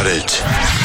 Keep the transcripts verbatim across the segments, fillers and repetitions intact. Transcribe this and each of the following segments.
Coverage.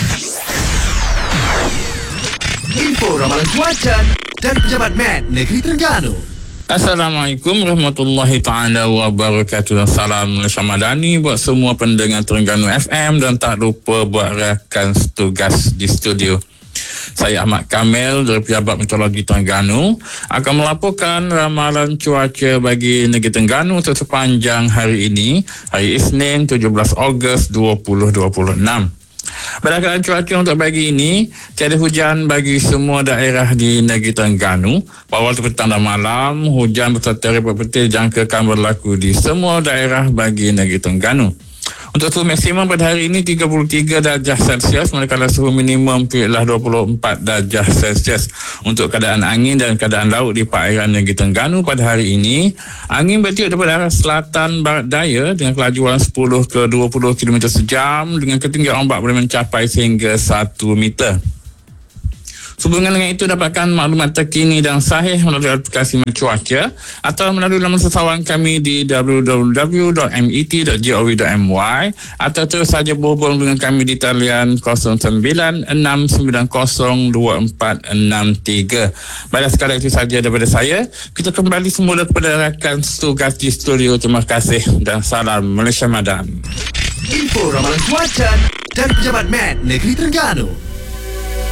Info Ramalan Cuaca dari Pejabat Met Negeri Terengganu. Assalamualaikum warahmatullahi taala wabarakatuh. Salam Malaysia Madani buat semua pendengar Terengganu F M dan tak lupa buat rakan tugas di studio. Saya Ahmad Kamil dari Pejabat Meteorologi Terengganu akan melaporkan ramalan cuaca bagi negeri Terengganu untuk sepanjang hari ini, hari Isnin tujuh belas Ogos dua ribu dua puluh enam. Pada keadaan cuaca untuk pagi ini, tiada hujan bagi semua daerah di negeri Terengganu. Awal petang dan malam, hujan beserta repot petir dijangkakan berlaku di semua daerah bagi negeri Terengganu. Untuk suhu maksimum pada hari ini tiga puluh tiga darjah Celsius, manakala suhu minimum ialah dua puluh empat darjah Celsius. Untuk keadaan angin dan keadaan laut di perairan negeri Terengganu pada hari ini, angin bertiup daripada arah selatan barat daya dengan kelajuan sepuluh ke dua puluh kilometer sejam dengan ketinggian ombak boleh mencapai sehingga satu meter. Sehubungan dengan itu, dapatkan maklumat terkini dan sahih melalui aplikasi Cuaca atau melalui laman sesawan kami di w w w dot met dot gov dot my atau terus saja berhubung dengan kami di talian kosong sembilan enam sembilan kosong dua empat enam tiga. Baiklah, sekadar itu saja daripada saya. Kita kembali semula kepada rakan tugas di studio. Terima kasih dan salam Malaysia Madan. Info Ramalan Cuaca dari Pejabat Met Negeri Terengganu.